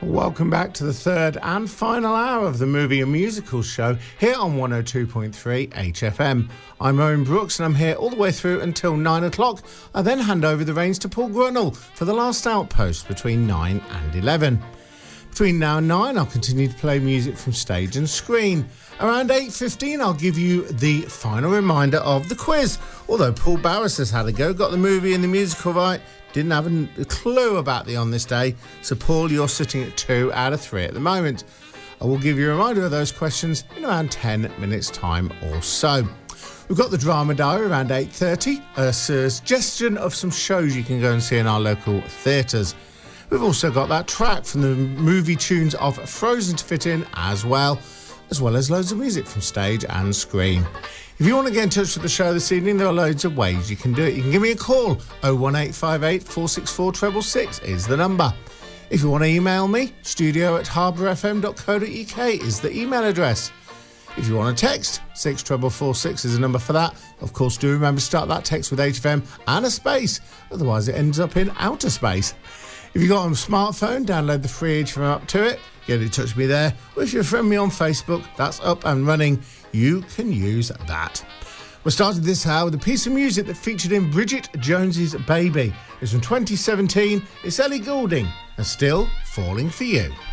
Welcome back to the third and final hour of the Movie and Musicals show here on 102.3 HFM. I'm Owen Brooks and I'm here all the way through until 9 o'clock. I then hand over the reins to Paul Grunnell for the last outpost between 9 and 11. Between now and 9, I'll continue to play music from stage and screen. Around 8:15, I'll give you the final reminder of the quiz. Although Paul Barris has had a go, got the movie and the musical right, didn't have a clue about the On This Day. So, Paul, you're sitting at 2 out of 3 at the moment. I will give you a reminder of those questions in around 10 minutes' time or so. We've got the Drama Diary around 8:30, a suggestion of some shows you can go and see in our local theatres. We've also got that track from the movie tunes of Frozen to fit in as well as loads of music from stage and screen. If you want to get in touch with the show this evening, there are loads of ways you can do it. You can give me a call. 01858 464 666 is the number. If you want to email me, studio@harbourfm.co.uk is the email address. If you want to text, 64446 is the number for that. Of course, do remember to start that text with HFM and a space. Otherwise, it ends up in outer space. If you've got a smartphone, download the free HFM app to it. Get in touch with me there. Or if you friend me on Facebook, that's up and running. You can use that. We started this hour with a piece of music that featured in Bridget Jones's Baby. It's from 2017. It's Ellie Goulding and Still Falling for You.